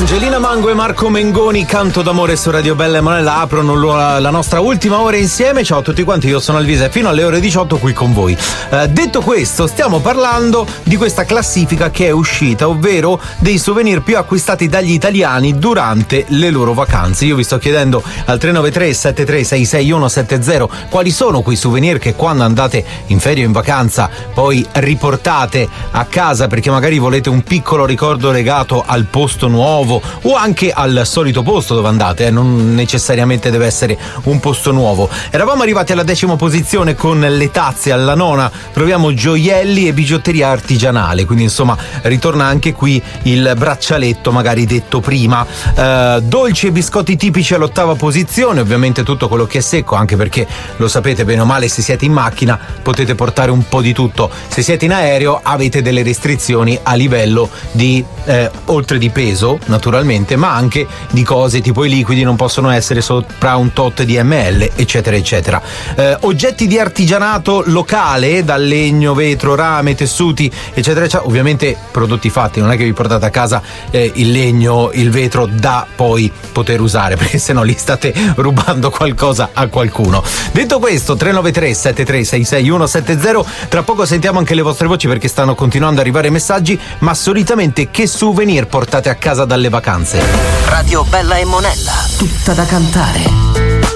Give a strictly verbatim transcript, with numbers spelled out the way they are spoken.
Angelina Mango e Marco Mengoni, Canto d'amore su Radio Bella e Monella, aprono la nostra ultima ora insieme. Ciao a tutti quanti, io sono Alvise, fino alle ore diciotto qui con voi. Eh, detto questo, stiamo parlando di questa classifica che è uscita, ovvero dei souvenir più acquistati dagli italiani durante le loro vacanze. Io vi sto chiedendo al tre nove tre sette tre sei sei uno sette zero quali sono quei souvenir che quando andate in ferie o in vacanza poi riportate a casa perché magari volete un piccolo ricordo legato al posto nuovo o anche al solito posto dove andate, eh? Non necessariamente deve essere un posto nuovo. Eravamo arrivati alla decima posizione con le tazze, alla nona troviamo gioielli e bigiotteria artigianale, quindi insomma ritorna anche qui il braccialetto magari detto prima. Eh, dolci e biscotti tipici all'ottava posizione, ovviamente tutto quello che è secco, anche perché lo sapete bene o male, se siete in macchina potete portare un po' di tutto, se siete in aereo avete delle restrizioni a livello di eh, oltre di peso naturalmente, ma anche di cose tipo i liquidi non possono essere sopra un tot di ml, eccetera eccetera. Eh, oggetti di artigianato locale, dal legno, vetro, rame, tessuti, eccetera eccetera, ovviamente prodotti fatti, non è che vi portate a casa eh, il legno, il vetro da poi poter usare, perché sennò li state rubando qualcosa a qualcuno. Detto questo, tre nove tre sette tre sei sei uno sette zero, tra poco sentiamo anche le vostre voci perché stanno continuando ad arrivare messaggi. Ma solitamente che souvenir portate a casa dalle vacanze? Radio Bella e Monella, tutta da cantare.